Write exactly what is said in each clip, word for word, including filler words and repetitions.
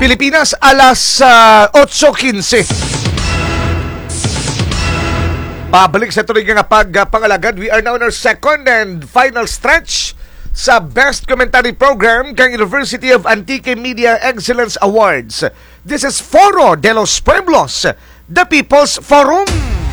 Pilipinas, alas uh, eight fifteen. Pabalik sa tuloy nga pagpangalagad. We are now in our second and final stretch sa Best Commentary Program kang University of Antique Media Excellence Awards. This is Foro de los Pueblos, the People's Forum.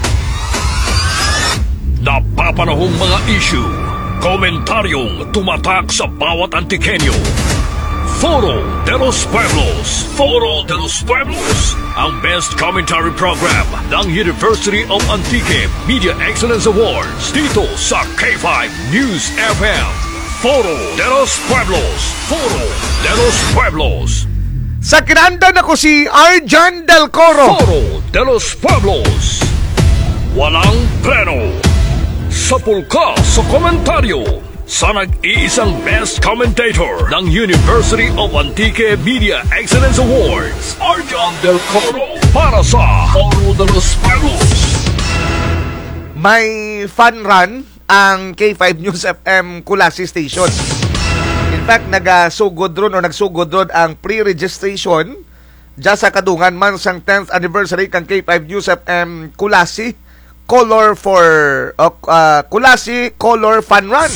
Napapanahong mga issue, komentaryong tumatak sa bawat Antikenyo. Foro de los Pueblos, Foro de los Pueblos, ang best commentary program ng University of Antique Media Excellence Awards dito sa K five News F M. Foro de los Pueblos, Foro de los Pueblos. Sa kinandan ako si Arjan Del Coro. Foro de los Pueblos. Walang preno. Sa pulka sa komentaryo. Sa nag-iisang best commentator ng University of Antique Media Excellence Awards, Arjan Del Coro, para sa Foro de los Pueblos. May fun run ang K five News F M Kulasi Station. In fact, nagsugod ron o nagsugod ron ang pre-registration dyan sa kadungan man sang tenth anniversary kang K five News F M Kulasi Color for uh, uh, Kulasi Color Fun Run.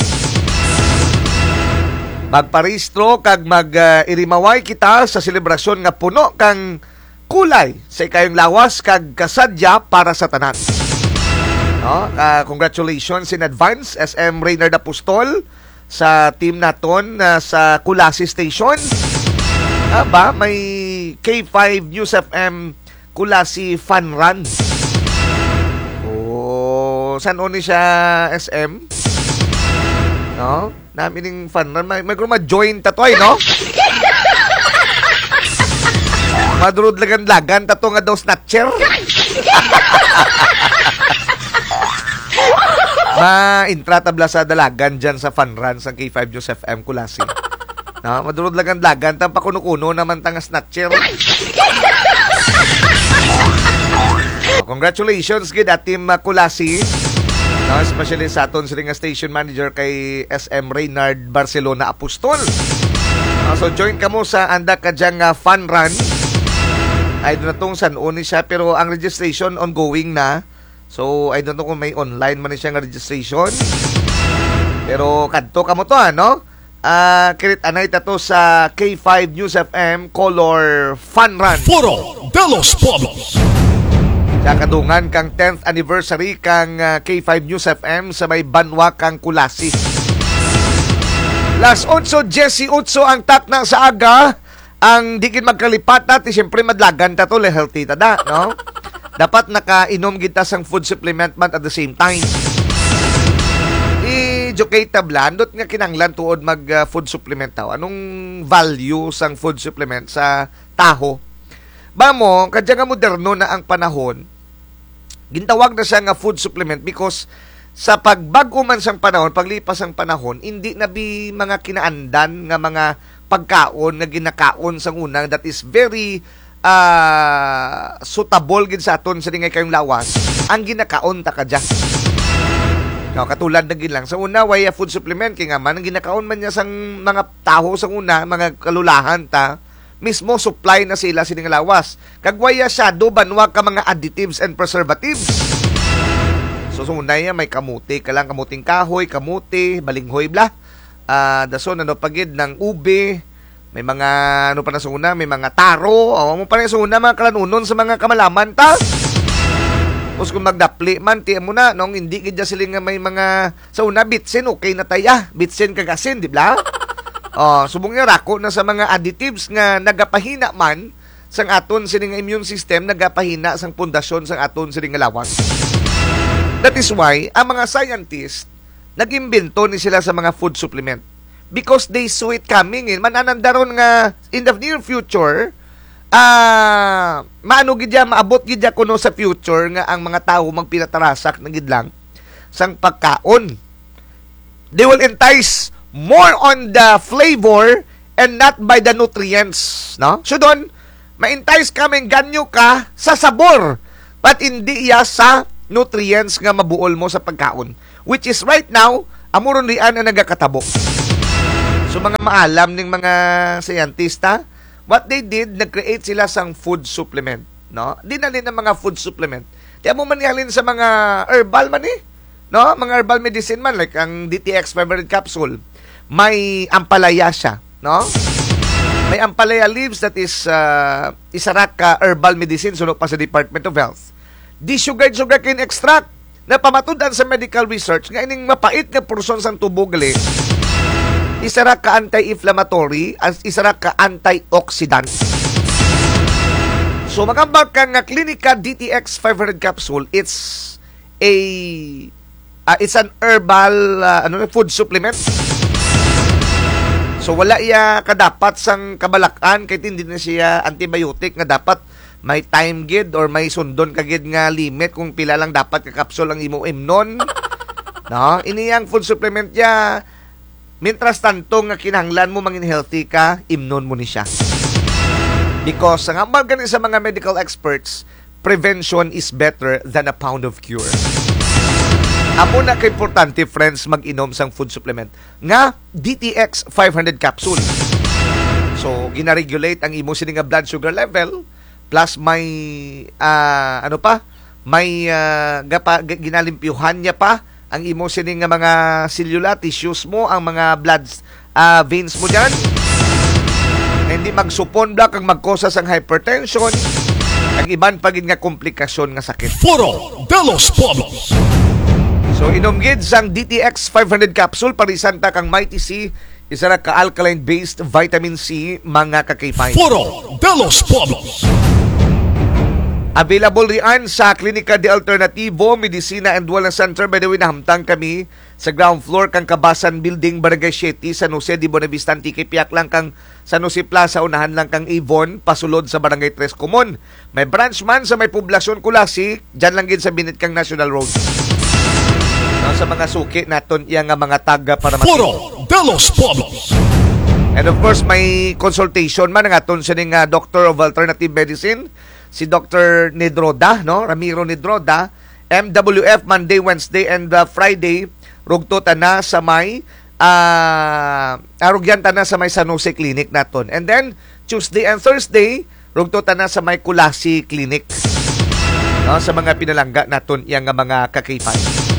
Magparehistro kag mag-irimaway uh, kita sa selebrasyon nga puno kang kulay sa ikayong lawas kag kasadya para sa tanan. No? Uh, congratulations in advance S M Reynard Apostol sa team naton uh, sa Kulasi Station. Aba, may K five News F M Kulasi Fun Run. Oh, saan ni siya S M? No? Namin yung fun run. May, may kuma join tatoy, no? Madurod lagan-lagan tato nga daw snatcher. Ma-intratabla sa dalagan dyan sa fun run sa K five News F M Kulasi. No? Madurod lagan-lagan tang pakuno-kuno naman tang snatcher. So, congratulations gid at team uh, Kulasi. No, especially sa aton sila nga station manager kay S M Reynard Barcelona Apostol. No, so join ka mo sa anda ka dyang uh, fun run. I don't know saan ni siya pero ang registration ongoing na. So I don't know kung may online man siya nga registration. Pero kadto ka mo to ano? Ah, uh, kirit anay tato sa K five News F M Color Fun Run. Foro de los Pueblos. Sa kadungan kang tenth anniversary kang uh, K five News F M sa may Banwa kang Kulasi. Las eight Jesse Utso ang takna sa aga. Ang dikin magkalipat natin, siyempre madlagan ta to, healthy ta da, no? Dapat nakainom kita sang food supplement man at the same time. I-educate tabla, andot nga kinanglan tuod mag uh, food supplement tao. Anong value sang food supplement sa taho? Ba mo, kadya nga moderno na ang panahon, gintawag na siya nga food supplement because sa pagbago man sang panahon, paglipas ang panahon, hindi na bi mga kinaandan nga mga pagkaon nga ginakaon sang una that is very uh, suitable gid sa aton sa dingay kayong lawas, ang ginakaon ta kadya. No, katulad na gid lang sa una way food supplement kay nga man ang ginakaon man niya sang mga taho sang una, mga kalulahan ta mismo supply na sila sining lawas. Kagwaya siya do banwa ka mga additives and preservatives. So sunay so, may kamuti ka lang, kamuting kahoy, kamuti, balinghoy bla. Ah, uh, dason ano pagid ng ube, may mga ano pa na sa una, may mga taro, o mo pa na sa una mga kalanunon sa mga kamalaman ta. Tapos kung magdapli man, tiyan mo na, nung hindi kidya sila nga may mga sa una bitsin, okay na taya, bitsin kagasin, di ba? Oh, subong nga rako na sa mga additives nga nagapahina man sang aton sining immune system, nagapahina sang pundasyon sang aton sining lawas. That is why ang mga scientists nag-imbento ni sila sa mga food supplement because they saw it coming in. Mananandaron nga in the near future, ah uh, maano gidya maabot gidya kuno sa future nga ang mga tao magpinatarasak na gidlang sang pagkaon. They will entice more on the flavor and not by the nutrients, no? So doon, ma-entice kaming ganyo ka sa sabor, but hindi iya sa nutrients nga mabuol mo sa pagkaon. Which is right now, amuron riyan na nagakatabo. So mga maalam ng mga scientista, what they did, nag-create sila sang food supplement, no? Dinalin ng mga food supplement. Tiyan mo man ihalin sa mga herbal man eh, no? Mga herbal medicine man, like ang D T X five hundred capsule, may ampalaya siya, no? May ampalaya leaves that is uh, isa ra ka herbal medicine suno pa sa Department of Health. Di sugar-sugarcane extract na pamatudan sa medical research nga ining mapait nga porson sang tubo gali. Isa ra ka anti-inflammatory as isa ra ka antioxidant. So magambag ka nga Clinica D T X five hundred capsule, it's a uh, it's an herbal uh, ano food supplement. So wala iya kadapat sang kabalakan kay hindi na siya antibiotic nga dapat may time gid or may sundon kagid nga limit kung pila lang dapat ka capsule ang imo imnon. No, iniyang food supplement ya mientras tanto nga kinahanglan mo mangin healthy ka, imnon mo ni siya. Because ang ambag gani sa mga medical experts, prevention is better than a pound of cure. Amo na kay importante friends mag-inom sang food supplement nga D T X five hundred capsule. So gina-regulate ang imo sini nga blood sugar level plus may uh, ano pa may uh, gapa, ginalimpyuhan niya pa ang imo sini nga mga cellular tissues mo, ang mga blood uh, veins mo diyan. Hindi magsupon block ang magkosa sang hypertension, ang iban pagin nga komplikasyon nga sakit. Foro de los Pueblos. So inom gid sang D T X five hundred capsule parisan ta kang Mighty C, isa ra ka alkaline-based vitamin C mga kakaypay. Foro de los Pueblos. Available riyan sa Klinika de Alternativo Medicina and Wellness Center. By the way, nahamtang kami sa ground floor kang Kabasan Building, Barangay Siete, San Jose de Buenavista. Tikipiak lang kang San Jose Plaza, unahan lang kang Avon, pasulod sa Barangay Tres Comon. May branch man sa may poblasyon Kulasi, dyan lang gid sa binit kang National Road. No, sa mga suki naton iya nga mga taga para matino. Foro de los Pueblos. And of course, may consultation man nga aton siya nga Doctor of Alternative Medicine, si Doctor Nidroda, no? Ramiro Nidroda, M W F Monday, Wednesday, and uh, Friday, rugto na sa may uh, arugyan na sa may San Jose Clinic naton. And then, Tuesday and Thursday, rugto na sa may Kulasi Clinic. No? Sa mga pinalangga naton yang mga kakipay.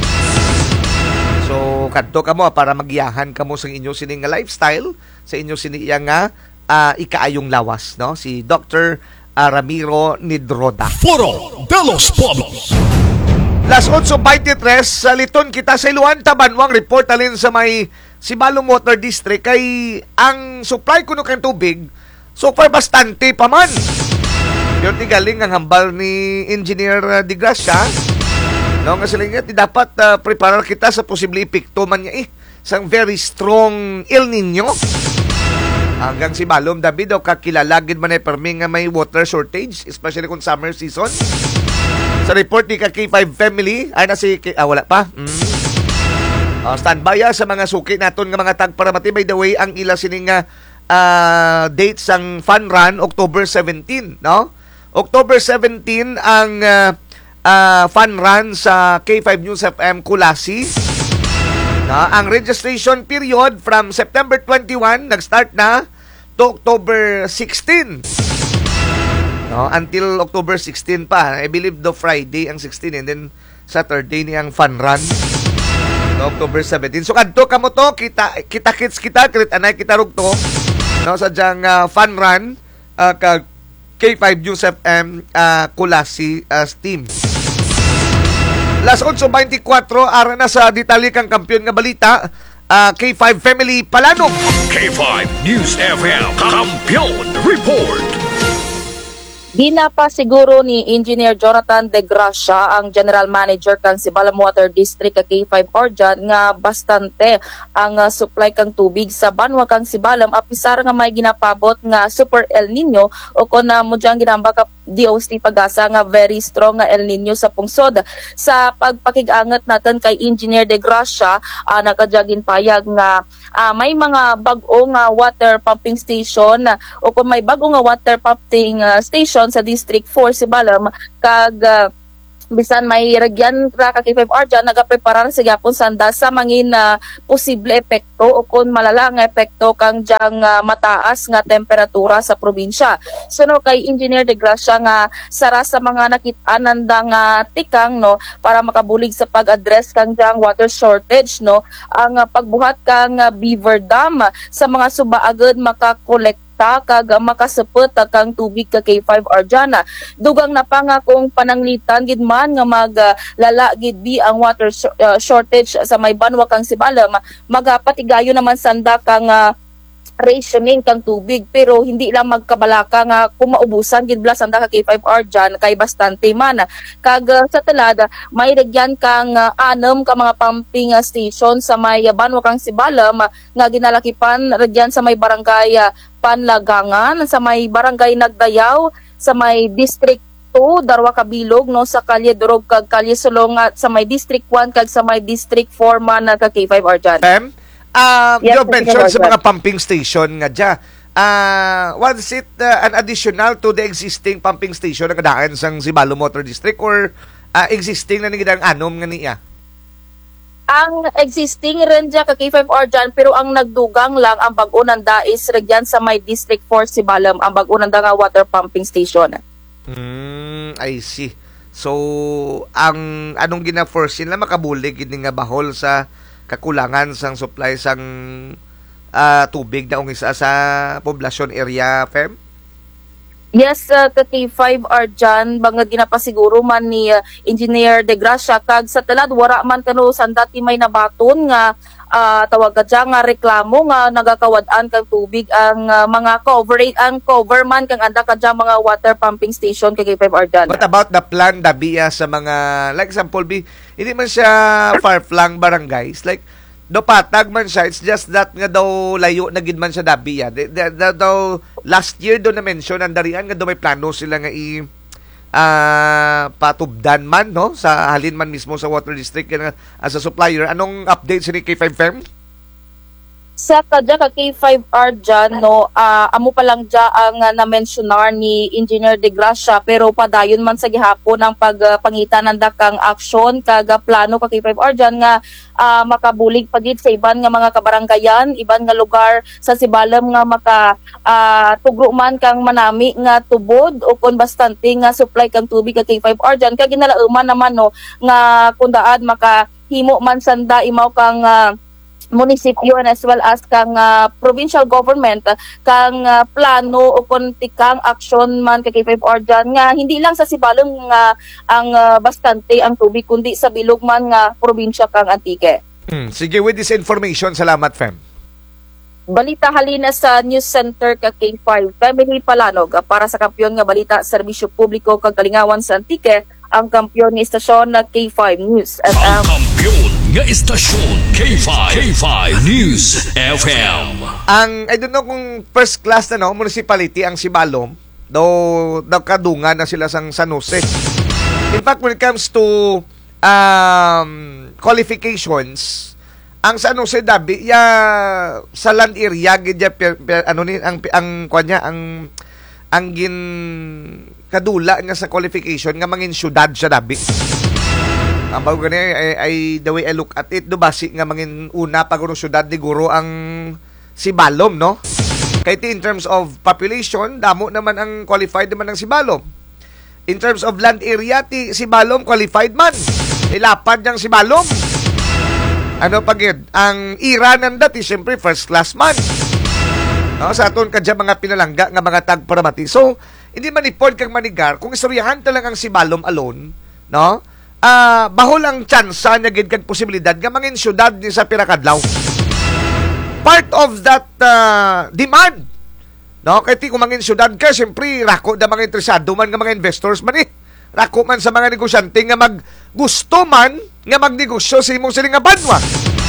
So, kadto kamo para magiyahan kamo sa inyo sining nga lifestyle, sa inyo sini nga uh, ikaayong lawas, no? Si Doctor Uh, Ramiro Nidroda. Foro de los Pueblos. Las eight twenty-three, sa liton kita sa Iluan, Tabanwang, report alin sa may Sibalom Water District kay ang supply kuno kang tubig so far bastante pa man. Yun ti galing ang hambal ni Engineer uh, De Gracia. No, nga sila nga ti dapat uh, preparar kita sa posible epekto man niya eh sang very strong El Nino. Hanggang si Balom David o kakilalagid man ay perming nga may water shortage, especially kung summer season. Sa report ni K five family, ay na si, ah wala pa. Mm. Uh, standby sa mga suki naton nga mga tagparamati. By the way, ang ila sining nga uh, date sang fun run, October seventeenth, no? October seventeenth ang uh, uh, fun run sa K five News F M Kulasi. No, ang registration period from September twenty-one nag-start na to October sixteenth. No, until October sixteenth pa. I believe the Friday ang sixteen and then Saturday ni ang fun run. No, October seventeenth. So kadto kamo to kita kita kits kita krit anay kita rugto. No, sa jang uh, fun run uh, ka K five News F M uh, Kulasi uh, team. Las eight twenty-four, ara na sa detalye kang kampiyon nga balita, uh, K five Family Palanong. K five News F M Kampiyon Report. Di na pa siguro ni Engineer Jonathan De Gracia, ang General Manager kang Sibalom Water District ka K five Orjan, nga bastante ang uh, supply kang tubig sa banwa kang Sibalom apisar nga may ginapabot nga Super El Nino o kung na mo diyang ginamba ka D O S T Pagasa nga very strong nga El Nino sa pungsod. Sa pagpakig-angat natin kay Engineer De Gracia, uh, nakadjagin payag nga uh, may mga bag-o nga water pumping station uh, o kung may bag-o nga water pumping uh, station sa District four Sibalom kag uh, bisan may ragyan ra ka K five R dyan, nagapreparar sa gyapon sanda sa mangin na posible epekto o kung malala nga epekto kang dyang uh, mataas nga temperatura sa probinsya. So no, kay Engineer De Gracia nga sara sa mga nakit-an nanda nga tikang no para makabulig sa pag-address kang dyang water shortage no, ang uh, pagbuhat kang uh, beaver dam uh, sa mga subaagad makakolekta kag makasupot kang tubig ka K five R dyan. Dugang na pa nga kung pananglitan gid man nga maglala uh, gid bi ang water sh- uh, shortage sa may banwa kang Sibalam, magapatigayo naman sanda kang uh, rationing kang tubig, pero hindi lang magkabalaka nga kung maubusan gid bla sanda ka K five R dyan kay bastante man. Kag uh, sa talada may lagyan kang uh, anom ka mga pumping uh, station sa may uh, banwa kang Sibalam uh, nga ginalakipan ragyan sa may barangay uh, Panlagangan, sa may barangay Nagdayaw, sa may District two, Darwa Kabilog, no, sa Kalye Durog kag Kalye Sulong at sa may District one kag sa may District four man na ka K five R dyan. Ma'am, uh, Yes, you Mister mentioned sa Roger. mga pumping station nga dyan. Uh, was it uh, an additional to the existing pumping station na kadaan sang Sibalo Motor District or uh, existing na nagidang anom nga niya? Ang existing rin dyan ka K five R dyan, pero ang nagdugang lang ang bag-o nanda is regyan sa may District four Sibalam, ang bag-o nanda nga water pumping station. Mm, I see. So, ang anong gina-force nila makabulig hindi nga bahol sa kakulangan sang supply sang uh, tubig na isa sa poblasyon area, Fem? Yes, uh, ka K five R dyan, bangag ginapasiguro man ni uh, Engineer De Gracia, kag sa talad, wara man kano sandati may nabaton nga uh, tawag ka dyan nga reklamo nga nagakawadaan kang tubig ang uh, mga cover, ang cover man kang anda ka dyan mga water pumping station ka K five R dyan. What about the plan Dabia sa mga, like example, B, hindi man siya far-flung barangays, like, do patag man siya, it's just that nga daw layo na gid man siya Dabia. De, de, de, daw last year do na mention ang darian nga daw may plano sila nga i uh, patubdan man no sa halin man mismo sa water district nga as a supplier. Anong update sa ni K five Fem? Sa kadya ka K five R dyan, no, uh, amo pa lang dya ang uh, na-mentionar ni Engineer De Gracia, pero padayon man sa gihapon ang pagpangitan uh, ng dakang aksyon kag uh, plano ka K five R dyan nga uh, makabulig pagit sa iban nga mga kabaranggayan, iban nga lugar sa Sibalam nga maka uh, tugro man kang manami nga tubod o kon bastante nga supply kang tubig ka K five R dyan. Kag ginalauman naman no nga kundaan maka himo man sanda imaw kang uh, munisipyo and as well as kang uh, provincial government uh, kang uh, plano o kung tikang aksyon man kay K five R dyan nga hindi lang sa Sibalom nga ang uh, bastante ang tubig kundi sa bilog man nga probinsya kang Antique. Hmm, sige, with this information, salamat Fem. Balita halina sa News Center ka K five Family Palanog uh, para sa kampiyon nga balita serbisyo publiko kag kalingawan sa Antique, ang kampiyon nga istasyon na K five News F M. Ang kampiyon nga istasyon K five K five News F M. Ang, I don't know kung first class na no, municipality ang Sibalom, though nakadungan na sila sang San Jose. In fact, when it comes to um, qualifications, ang San Jose Dabi, ya, sa land area, gidya, per, per, ano ni, ang, ang, kanya, ang, ang gin, kadula nga sa qualification, nga mangin syudad siya Dabi. Ang bago gani ay, ay the way I look at it, do basi nga mangin una pag syudad ni Guro ang Sibalom, no? Kahit in terms of population, damo naman ang qualified naman ng Sibalom. In terms of land area, ti Sibalom qualified man. Ilapad niyang Sibalom. Ano pag yun? Ang ira nanda ti siyempre first class man. No, sa aton kadya mga pinalangga nga mga tagparamati. So, hindi man ipon kang manigar kung istoryahan talang ang Sibalom alone, no? Ah, uh, bahol ang tsansa niya gid kag posibilidad nga mangin syudad ni sa pirakadlaw. Part of that uh, demand, no? Kaya ti kung mangin syudad ka, siyempre rako da mga interesado man nga mga investors man eh. Rako man sa mga negosyante nga mag gusto man nga magnegosyo sa imong siling nga banwa.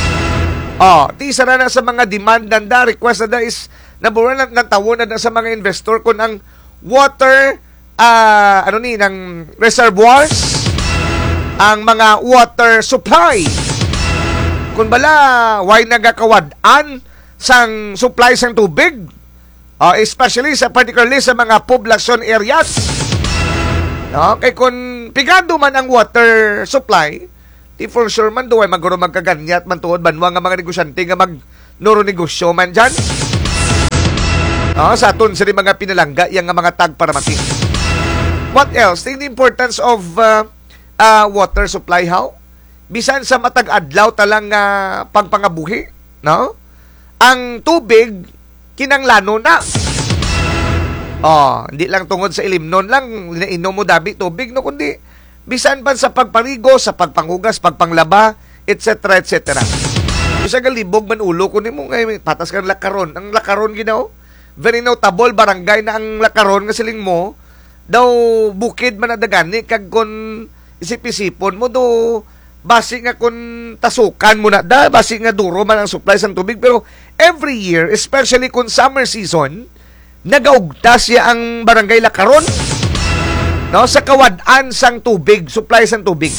Oh, ti isa na, na sa mga demand nanda, request na da is number one na natawon na, na sa mga investor kung ang water uh, ano ni ng reservoirs, ang mga water supply. Kung bala why nagakawad-an sang supply sang tubig, uh, especially sa particularly sa mga poblasyon areas. No, kay kun pigado man ang water supply, di for sure man doon ay maguro magkaganyat man tuod banwa nga mga negosyante nga mag nuro negosyo man dyan. Oh, sa aton sa mga pinalangga yang nga mga tag para mati. What else? The importance of uh, uh, water supply how? Bisan sa matag adlaw talang uh, pagpangabuhi, no? Ang tubig kinanglano na. Oh, hindi lang tungod sa ilimnon lang inom mo dabi tubig no kundi bisan pa sa pagparigo, sa pagpanghugas, pagpanglaba, et cetera et cetera. Isa ka libog man ulo kunin mo ngay patas ka lakaron. Ang lakaron ginaw, very notable barangay na ang lakaron nga siling mo daw bukid man adagani kag kon isip-isipon mo do basi nga kun tasukan mo na da basi nga duro man ang supply sang tubig pero every year especially kun summer season nagaugtas siya ang barangay lakaron no sa kawad-an sang tubig supply sang tubig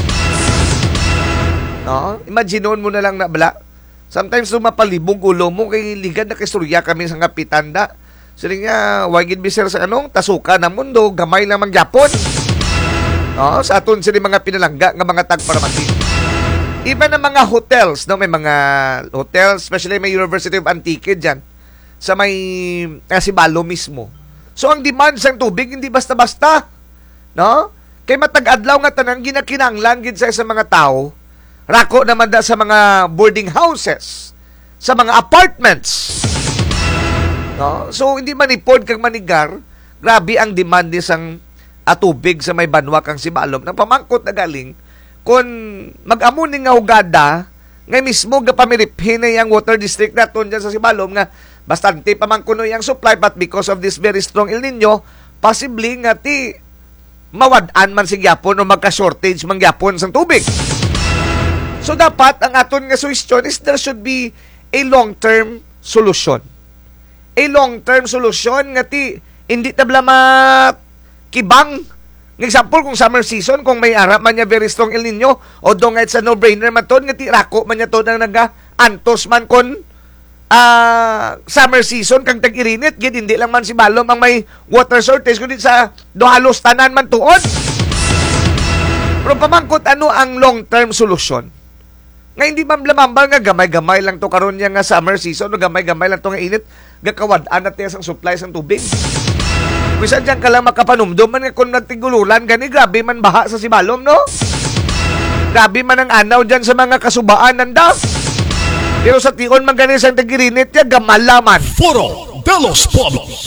no imagine mo na lang na bala sometimes lumapalibog ulo mo kay ligad na kisturya kami sa kapitan da sila nga wagid biser sa anong tasukan na mundo gamay lang mangyapon. No, sa aton sila mga pinalangga nga mga tagparamati. Iba na mga hotels, no, may mga hotels, especially may University of Antique diyan sa may Kasibalo mismo. So ang demand sa tubig hindi basta-basta, no? Kay matag-adlaw nga tanan ginakinanglan gid sa sa mga tao. Rako naman da sa mga boarding houses, sa mga apartments. No? So hindi manipod kang manigar, grabe ang demand isang at tubig sa may banwa kang Sibalom nang pamangkot na galing kung mag-amo ni nga hugada nga mismo ga pamiriphin na yung water district naton dyan sa Sibalom nga bastante pamangkuno yung supply but because of this very strong El Nino possibly nga ti mawad-an man si gyapon o magka-shortage man gyapon sang tubig. So dapat ang aton nga suggestion is there should be a long-term solution. A long-term solution nga ti hindi tabla ma kibang. Ng example, kung summer season, kung may ara man niya very strong El Nino, o doon nga it's a no-brainer man to, nga tirako man niya to nang naga-antos man kon uh, summer season, kang tag-irinit, gid hindi lang man si Balom ang may water shortage, kundi sa dohalos tanan man tuon. Pero pamangkot, ano ang long-term solution? Nga hindi mamlamambal nga gamay-gamay lang to karon niya nga summer season, o gamay-gamay lang to nga init, gakawad-an at ang supply sang tubig. Bisan dyan ka lang makapanumdum man kung nagtigululan gani grabe man baha sa Sibalom no grabe man ang anaw dyan sa mga kasubaan nanda pero sa tion man gani sa tagirinit ya gamalaman Foro de los Pueblos.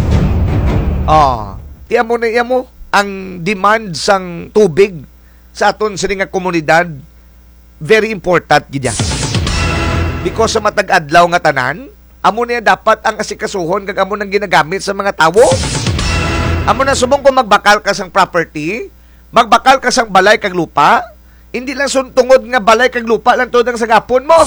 ah tiyan mo na iyan mo ang demand sang tubig sa aton sa nga komunidad very important gidya because sa matag-adlaw nga tanan amo niya dapat ang asikasuhon kag amo nang ginagamit sa mga tawo. Amo na subong kung magbakal ka sang property, magbakal ka sang balay kag lupa, hindi lang suntungod nga balay kag lupa lang to sa gapon mo.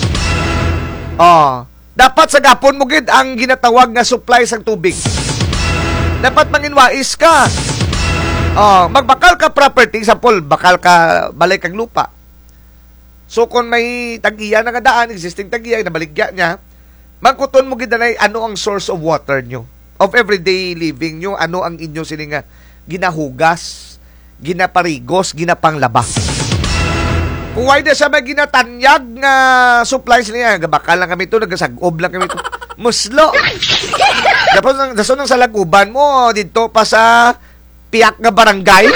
Oh, dapat sa gapon mo gid ang ginatawag nga supply sang tubig. Dapat manginwais ka. Oh, magbakal ka property, example, bakal ka balay kag lupa. So kung may tagiya na nga daan, existing tagiya na baligya niya, magkuton mo gid na ano ang source of water nyo. Of everyday living nyo, ano ang inyo sining nga ginahugas, ginaparigos, ginapanglaba. Kung why na siya may ginatanyag nga supplies niya, gabakal lang kami ito, nagasag-ob lang kami ito. Muslo! Tapos, daso nang salaguban mo, dito pa sa piyak nga barangay.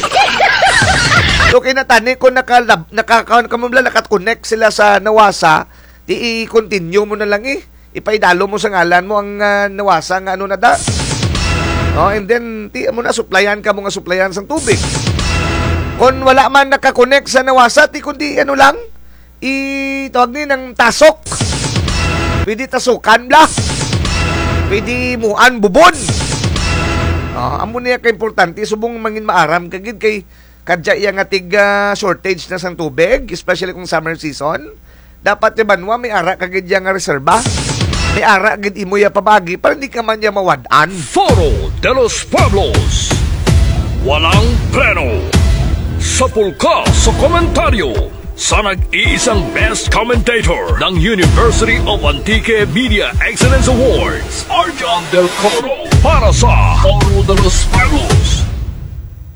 So, kinatani, kung nakakaon ka mo lang, nakakonect sila sa Nawasa, di i-continue mo na lang eh. Ipaidalo mo sa ngalan mo ang uh, Nawasa nga ano na da. No, and then ti mo na supplyan ka mo nga supplyan sang tubig. Kung wala man nakakonect sa Nawasa, ti kundi ano lang i tawag ni ng tasok. Pwede tasukan bla. Pwede muan bubon. No, amo niya ka importante subong mangin maaram kagid kay kadya iya nga tiga shortage na sang tubig, especially kung summer season. Dapat yung banwa may ara kagid iya nga reserba. May ara gid imo ya pabagi para hindi ka man ya mawad-an. Foro de los Pueblos. Walang preno. Sa pulka sa komentaryo sa nag-iisang best commentator ng University of Antique Media Excellence Awards, Arjan Del Coro, para sa Foro de los Pueblos.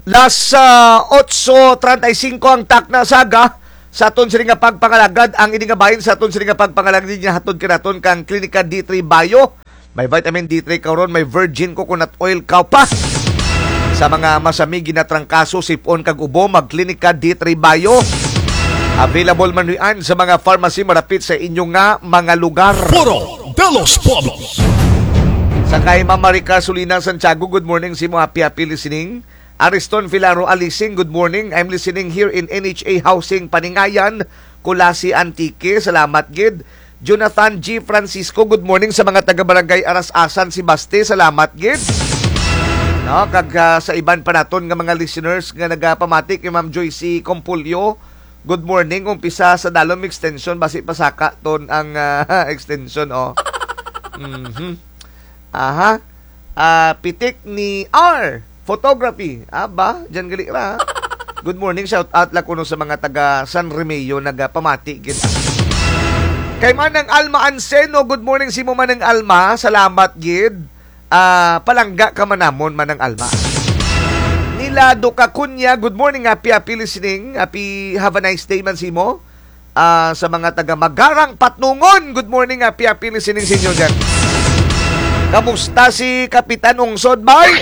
Las uh, eight thirty-five ang tak na saga sa aton sini nga pagpangalagad ang ini nga bahin sa aton sini nga pagpangalagad niya hatod kinaton kang Klinika D three Bio. May vitamin D three karon, may virgin coconut oil kaw pa. Sa mga masami ginatrangkaso sipon kag ubo magklinika D three Bio. Available man riyan sa mga pharmacy marapit sa inyong nga mga lugar. Foro de los Pueblos. Sa kay Mamarika Sulina Santiago, good morning si mo, happy happy listening. Ariston Filaro Alising, good morning. I'm listening here in N H A Housing Paningayan, Kulasi Antique. Salamat gid. Jonathan G. Francisco, good morning sa mga taga-barangay Aras-asan si Baste. Salamat gid. No, kag uh, sa iban pa naton nga mga listeners nga nagapamatik kay Ma'am Joyce Compulyo. Good morning. Umpisa sa Dalom Extension basi pasaka ton ang uh, extension oh. Mhm. Aha. Uh, pitik ni R. Photography. Aba, dyan gali ra. Good morning, shout out lang kuno sa mga taga San Remeo nagapamati gid. Kay Manang Alma Anseno, good morning si mo Manang Alma. Salamat gid. Uh, palangga ka manamon Manang Alma. Nilado Kakunya, good morning, happy happy listening. Happy have a nice day man si mo. Uh, sa mga taga Magarang Patnungon, good morning, happy happy listening sa inyo dyan. Kamusta si Kapitan Ungsod Bay?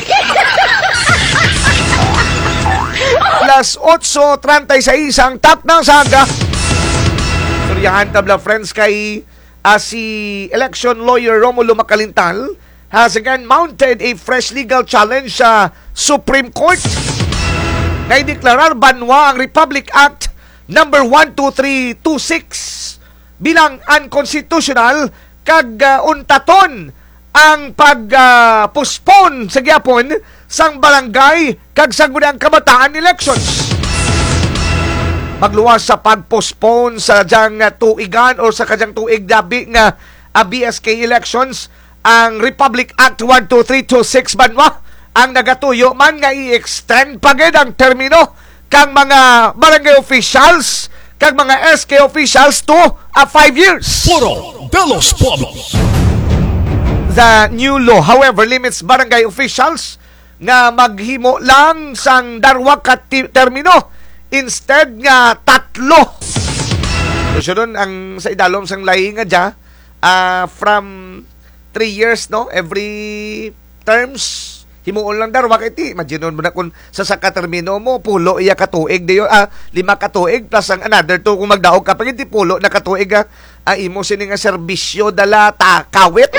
Las eight thirty-six ang tak ng saga. Suryahan tabla friends kay uh, si election lawyer Romulo Macalintal has again mounted a fresh legal challenge sa Supreme Court. Ngay deklarar banwa ang Republic Act number one two three two six bilang unconstitutional kag uh, untaton ang pag-postpone uh, sa gyapon sang barangay kag sangguniang kabataan elections. Magluwas sa pag-postpone sa jang tuigan o sa kajang tuig dabi nga uh, B S K elections ang Republic Act one two three two six banwa ang nagatuyo man nga i-extend pagid ang termino kang mga barangay officials kag mga S K officials to uh, five years. Foro de los Pueblos. The new law, however, limits barangay officials nga maghimo lang sang darwa ka termino instead nga tatlo. So, doon ang sa idalom sang lahi nga dya, uh, from three years, no? Every terms, himuon lang darwa ka iti. Imagine mo na kung sa saka termino mo, pulo iya katuig, diyo, ah, lima katuig, plus ang another two kung magdaog ka. Pag hindi pulo na katuig, ah, ah imo sini nga serbisyo dala ta kawit.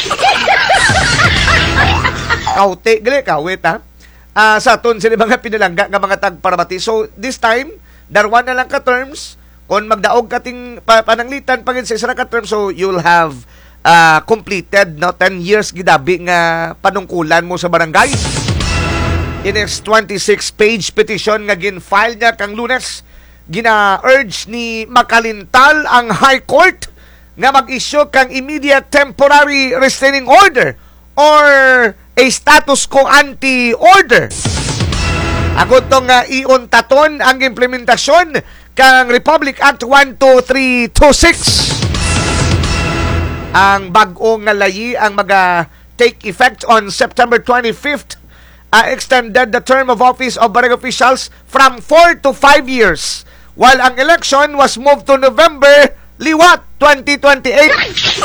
Kaute, gali kawit ha. Uh, sa aton sila mga pinalangga nga mga tagparabati. So this time, darwa na lang ka terms. Kung magdaog kating pa, pananglitan pagin sa isa ka terms, so you'll have uh, completed no ten years gidabi nga panungkulan mo sa barangay. In its twenty-six page petition nga gin-file niya kang Lunes, gina-urge ni Macalintal ang High Court nga mag-issue kang immediate temporary restraining order or a status quo ante-order. Ako itong uh, iuntaton ang implementasyon kang Republic Act one two three two six. Ang bag-o nga layi ang maga take effect on September twenty-fifth. Uh, extended the term of office of barangay officials from four to five years, while ang election was moved to November liwat twenty twenty-eight.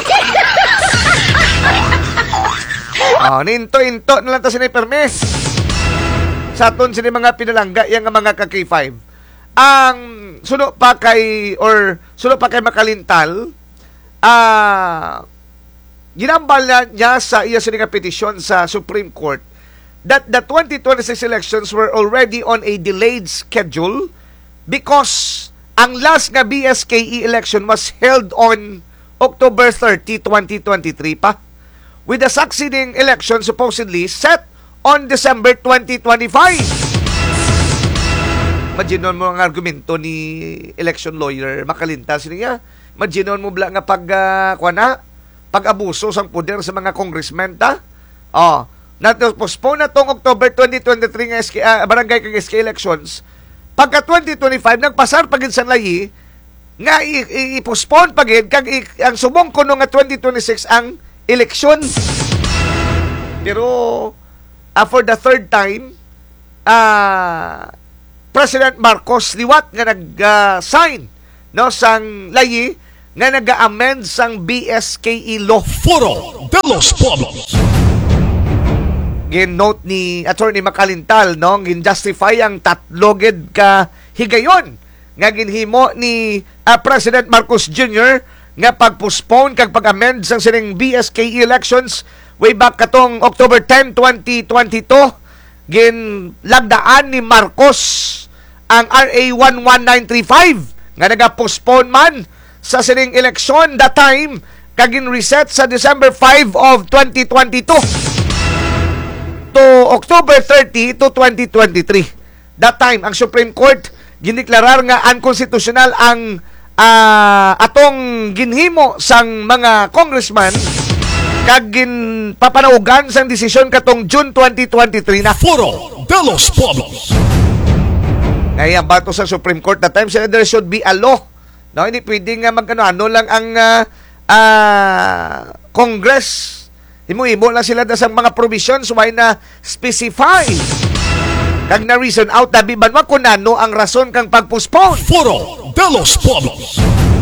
Oh, ninto-into na lang ta siniperme. Sa aton sini mga pinalangga yang mga ka K five. Ang suno pa kay or suno pa kay Macalintal, ah uh, ginambal niya sa iya sini nga petisyon sa Supreme Court that the twenty twenty-six elections were already on a delayed schedule because ang last nga B S K E election was held on October thirtieth, twenty twenty-three pa, with the succeeding election supposedly set on December twenty twenty-five. Imagine mo ang argumento ni election lawyer Macalintal niya. Imagine mo bla nga pag uh, kuana, pag-abuso sang poder sa mga congressmen ta. Oh, na-postpone na tong October twenty twenty-three nga S K, uh, barangay kag S K elections. Pagka twenty twenty-five nagpasar pagid sa layi nga i-postpone pagid kag ang subong kuno nga twenty twenty-six ang eleksyon. Pero uh, for the third time ah, President Marcos liwat nga nag-sign no sang layi nga nag-amend sang B S K E law. Foro de los Pueblos. Gin-note ni Attorney Macalintal no gin-justify ang tatloged ka higayon nga ginhimo ni uh, President Marcos Junior nga pag-postpone kag pag-amend sang sining B S K E elections way back katong October tenth, twenty twenty-two. Ginlagdaan ni Marcos ang R A one one nine three five nga naga-postpone man sa sining eleksyon that time kagin reset sa December fifth of twenty twenty-two to October thirtieth to twenty twenty-three. That time ang Supreme Court giniklarar nga unconstitutional ang uh, atong ginhimo sang mga congressman kag ginpapanaugan sang desisyon katong June twenty twenty-three na. Foro de los Pueblos. Ngayon bato sa Supreme Court that time sila there should be a law. No, hindi pwedeng nga magkano-ano lang ang uh, uh, Congress. Himo-himo lang sila sa mga provisions why na specify kag na reason out na biban wa kung ano ang rason kang pag-postpone. Foro de los Pueblos.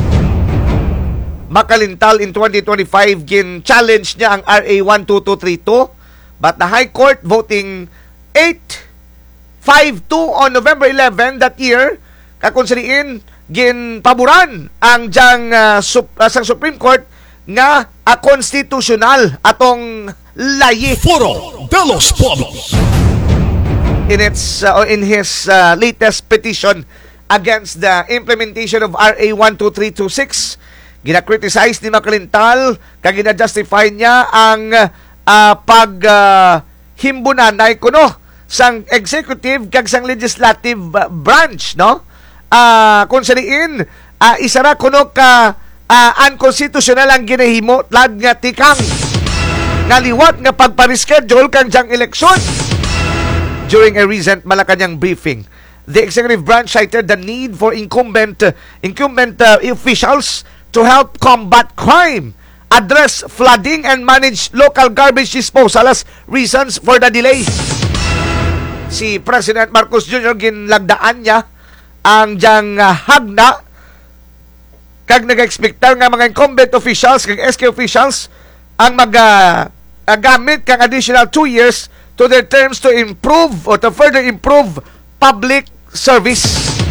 Macalintal in twenty twenty-five gin-challenge niya ang R A one two two three two but the High Court voting eight five two on November eleventh that year kakonseriin ginpaboran ang jang uh, sup, uh, sang Supreme Court nga a constitutional atong layi. Foro de los Pueblos. In its uh, in his uh, latest petition against the implementation of R A one two three two six, gina-criticize ni Macalintal kag gina-justify niya ang uh, pag uh, himbunanay kuno sang executive kag sang legislative uh, branch no uh, kung saliin uh, isara kuno ka uh, unconstitutional ang ginahimo lag nga tikang ngaliwat nga pagpa-reschedule kang jang eleksyon. During a recent Malacanang briefing, the executive branch cited the need for incumbent uh, incumbent uh, officials to help combat crime, address flooding, and manage local garbage disposal as reasons for the delay. Si President Marcos Junior ginlagdaan niya ang diyang uh, hagna kag nag-expectar nga mga incumbent officials kag S K officials ang mag uh, uh, gamit kang additional two years to their terms to improve or to further improve public service.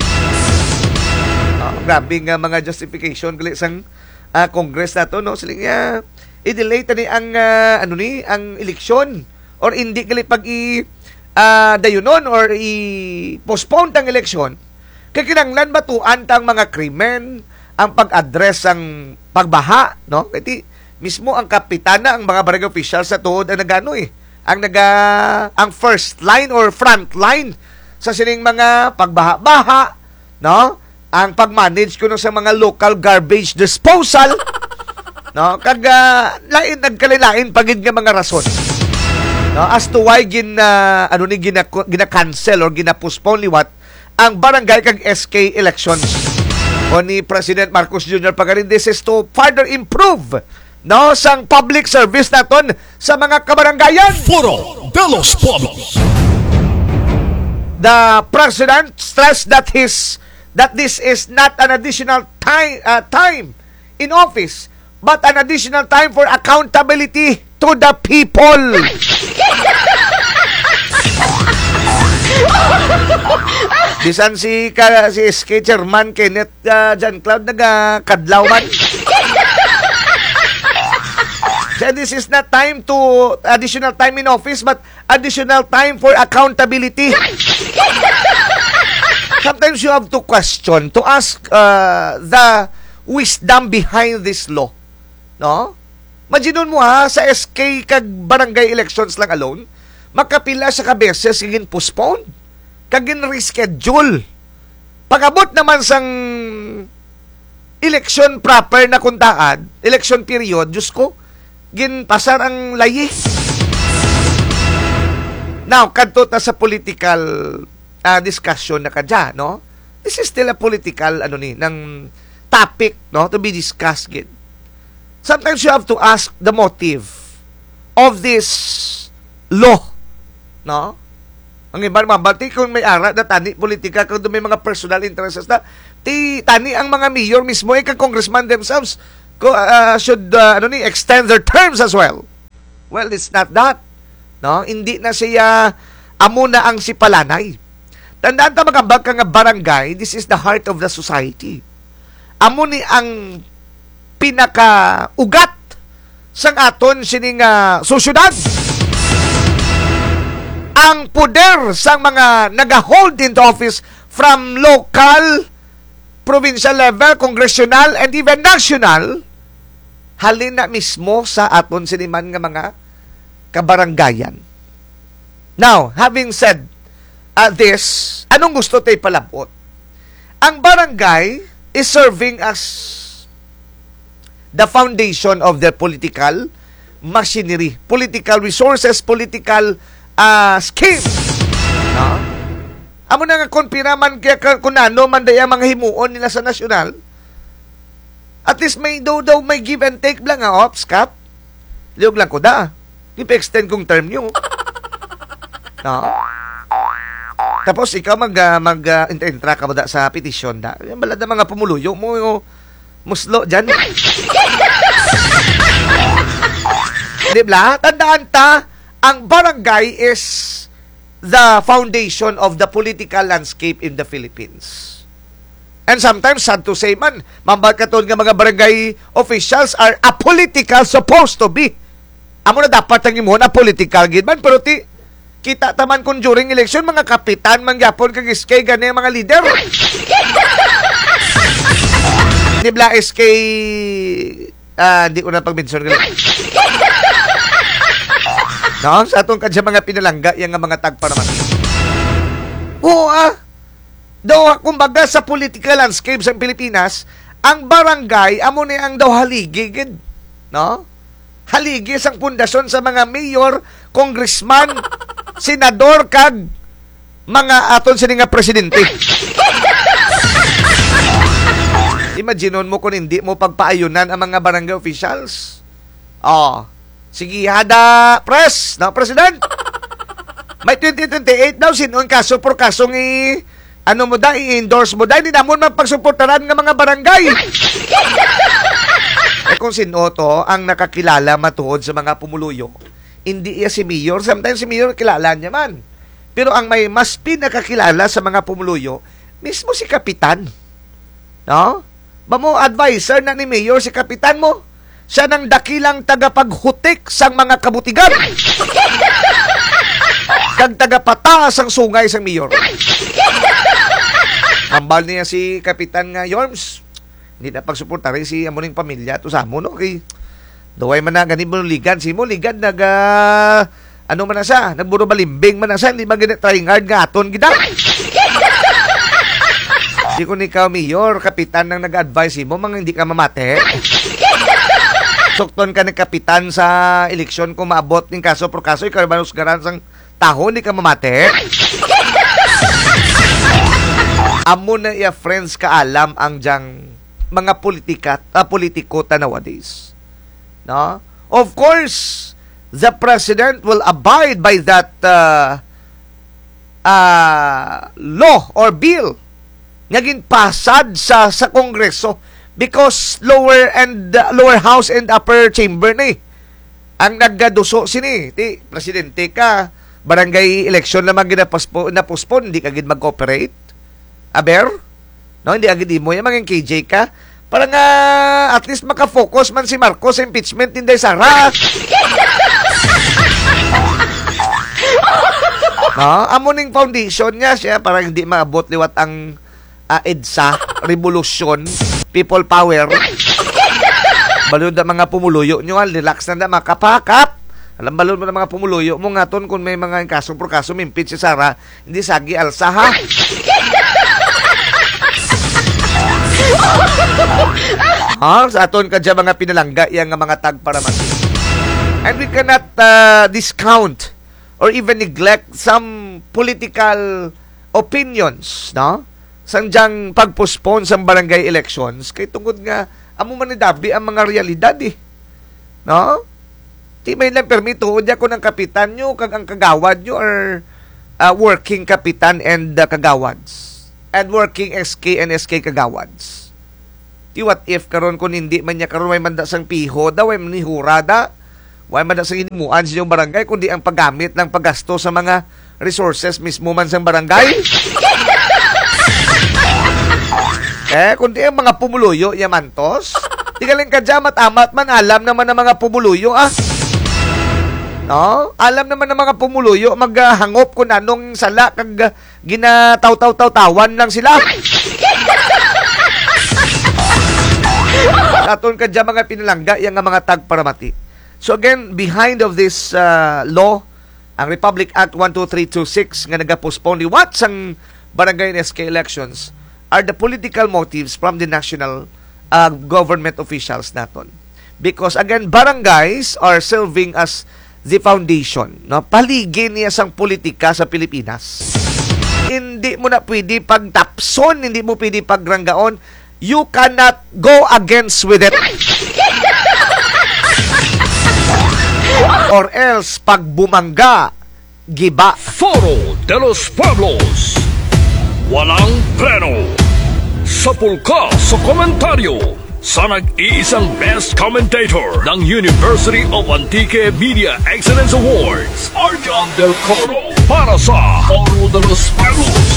Oh, grabe nga mga justification gali sang uh, Congress nato no sila nga i-delay tani ang uh, ano ni ang eleksyon or hindi gali pag i uh, dayunon or i-postpone tang eleksyon kay kinanglan batuan tang mga krimen ang pag-address ang pagbaha no kay mismo ang kapitana ang mga barangay officials sa tuod ang nagano eh ang naga ang first line or front line sa sining mga pagbaha-baha no ang pag-manage kuno sa mga local garbage disposal no kag uh, lain nagkalilain pagid nga mga rason no as to why gin uh, ano ni gina, gina-cancel or gina-postpone liwat ang barangay kag S K elections o ni President Marcos Junior pagarin. This is to further improve no sang public service naton sa mga kabarangayan. Foro de los Pueblos. The President stressed that his that this is not an additional time uh, time in office but an additional time for accountability to the people. Bisan si ka, si S K Chairman Kenneth uh, John Cloud nagakadlaw man. So this is not time to additional time in office but additional time for accountability. Sometimes you have to question, to ask uh, the wisdom behind this law. No? Maginon mo ha, sa S K kag barangay elections lang alone, makapila sa kabeses kagin postpone, kagin reschedule. Pagabot naman sang election proper na kuntaan, election period, Diyos ko, gin pasar ang layi. Now, kadto ta sa political uh, discussion na kadya, no? This is still a political ano ni ng topic, no, to be discussed gid. Sometimes you have to ask the motive of this law, no? Ang iba mabati kung may ara na tani politika kung may mga personal interests na ti tani ang mga mayor mismo ay congressman themselves ko uh, should uh, ano ni extend their terms as well. Well, it's not that. No, hindi na siya amo na ang sipalanay. Tandaan ta magambag ka nga barangay, this is the heart of the society. Amo ni ang pinaka ugat sang aton sining uh, susyudad. Ang poder sang mga naga-hold into office from local, provincial level, congressional, and even national, halin na mismo sa aton siniman nga mga kabaranggayan. Now, having said uh, this, anong gusto tayo palabot? Ang barangay is serving as the foundation of their political machinery, political resources, political Uh, scheme. No? Amo na nga kung pinaman kaya kung ano man daya mga himuon nila sa nasyonal, at least may daw daw may give and take lang nga, ops, kap. Liog lang ko da. Ipa-extend kong term nyo. No? Tapos ikaw mag, uh, mag uh, intra ka ba da sa petisyon da. Yan balad na mga pumuluyo mo yung muslo dyan. Di ba? Tandaan ta, ang barangay is the foundation of the political landscape in the Philippines. And sometimes, sad to say man, mambagkaton nga mga barangay officials are apolitical supposed to be. Amo na dapat ang imo na political gid man, pero ti kita taman kung during election mga kapitan mangyapon kag S K gani mga leader. Di bla S K ah uh, di ko na pag-mention gali. No, sa atong kadya mga pinalangga yang nga mga tagpa naman. Oo ah. Daw kumbaga sa political landscape sa Pilipinas, ang barangay amo ni ang daw haligi gid, no? Haligi sang pundasyon sa mga mayor, congressman, senador kag mga aton sini nga presidente. Imaginon mo kung hindi mo pagpaayunan ang mga barangay officials. Oh, sige, hada, press, no, President. May twenty twenty-eight daw, sinuon kaso por kasong i, ano mo da, i-endorse mo da, hindi namon magpagsuportaran ng mga barangay. Eh kung sino to, ang nakakilala matuod sa mga pumuluyo, hindi iya si Mayor, sometimes si Mayor kilala niya man. Pero ang may mas pinakakilala sa mga pumuluyo, mismo si Kapitan. No? Ba mo, advisor na ni Mayor, si Kapitan mo, siya nang dakilang tagapaghutik sang mga kabutigan. Kag tagapataas ang sungay sang mayor. Ambal niya si Kapitan nga Yorms. Hindi na pagsuporta rin si amuning pamilya to sa amo, no? Kay duway man na ganin mo ligan. Si mo ligan nag uh, ano man na siya, nagburo balimbing man na siya, hindi man ganit trying hard nga aton gida. Di ko ni ikaw mayor, Kapitan nang nag-advise mo, mga hindi ka mamate. Sukton ka ni Kapitan sa eleksyon kung maabot ng kaso por kaso, ikaw ba nusgaran sang taho, hindi ka mamate. Amo na iya friends ka alam ang dyang mga politika, uh, politiko ta nowadays. No? Of course, the president will abide by that uh, uh, law or bill nga pasad sa sa Kongreso because lower and uh, lower house and upper chamber ni ang naggaduso sini ti presidente ka barangay election naman ginapaspo na postpone hindi ka gid mag-cooperate aber no hindi agad mo yung mga K J ka para nga at least maka-focus man si Marcos sa impeachment Inday Sara. No, amuning foundation niya siya para hindi maabot liwat ang uh, EDSA, revolution, people power. Balod na mga pumuluyo nyo, relax na na makapakap. Alam balod mo na mga pumuluyo mo nga ton kung may mga kaso por kaso mimpit si Sara, hindi sagi alsa ha. Ha, sa aton kadya mga pinalangga yang mga tag para man. And we cannot uh, discount or even neglect some political opinions, no? Sanjang pagpospone sa barangay elections kay tungod nga amo man ni dabi ang mga realidad eh. No? Di may lang permito unya ko ng kapitan nyo kag ang kagawad nyo or uh, working kapitan and uh, kagawads and working S K and S K kagawads. Di what if karon kun hindi man niya karon may manda sang piho daw may manihurada way manda sang inimuan sa inyong barangay kundi ang paggamit ng paggasto sa mga resources mismo man sang barangay. Eh, kundi ang mga pumuluyo yamantos. Di galing ka dyan, matamat man, alam naman ng mga pumuluyo, ah. No? Alam naman ng mga pumuluyo, maghangop kung anong sala, kag uh, ginataw-taw-taw-tawan lang sila. Aton ka dyan mga pinalangga, yung mga tagparamati. So again, behind of this uh, law, ang Republic Act one two three two six nga nagapostpone ni Watts ang barangay and S K elections are the political motives from the national uh, government officials naton. Because again, barangays are serving as the foundation. No? Paligid niya sang politika sa Pilipinas. Hindi mo na pwede pagtapson, hindi mo pwede pagranggaon. You cannot go against with it. Or else, pag bumangga, giba. Foro de los Pueblos. Walang preno. Sa pulka sa komentaryo sa nag-iisang best commentator ng University of Antique Media Excellence Awards, Arjan Del Coro, para sa Foro de los Pueblos.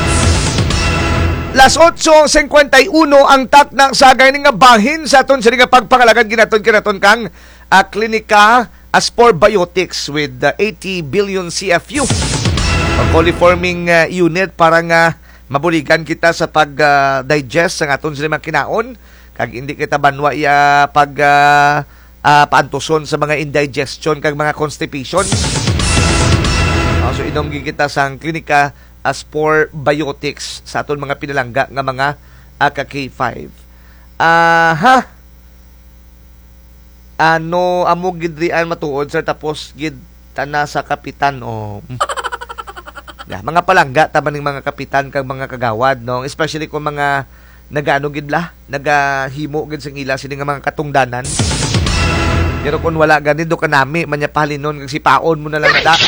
Las eight fifty-one ang tak ng sagay nga bahin sa aton sa nga pagpangalagan ginaton kinaton kang uh, klinika as for biotics with uh, eighty billion C F U. Coliforming uh, unit para nga mabuligan kita sa pag-digest uh, sa aton sa mga kinaon kag hindi kita banwa ya pag uh, uh, paantuson sa mga indigestion kag mga constipation. Uh, so inom kita sa klinika as for biotics sa aton mga pinalangga nga mga uh, ka K five. Ah uh, ha. Ano amo gid rian matuod sir tapos gid tana sa kapitan o. Oh. Yeah, mga palangga taban ng mga kapitan kag mga kagawad no, especially kung mga nagaano gid la, nagahimo gid sang ila sini nga mga katungdanan. Pero kung wala ganid do kanami manya pahalinon kag sipaon mo na lang da.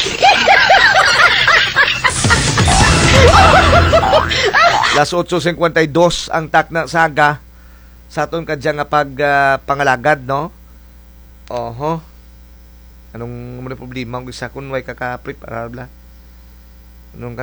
Las eight fifty-two ang takna saga sa aton kadya nga pag uh, pangalagad no. Oho. Anong mo problema kung sa kun way kaka-prep para bla. Anong